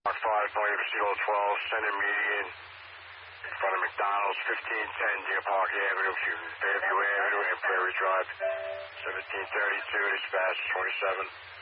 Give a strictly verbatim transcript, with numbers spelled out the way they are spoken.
Mark five, calling for Kilo twelve, center median, in front of McDonald's, fifteen ten Deer Park Avenue, Fairview Avenue, and Prairie Drive, seventeen thirty-two, dispatch twenty-seven.